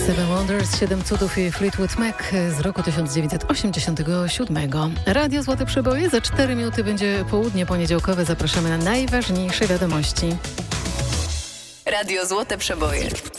Seven Wonders, 7 cudów i Fleetwood Mac z roku 1987. Radio Złote Przeboje. Za 4 minuty będzie południe poniedziałkowe. Zapraszamy na najważniejsze wiadomości. Radio Złote Przeboje.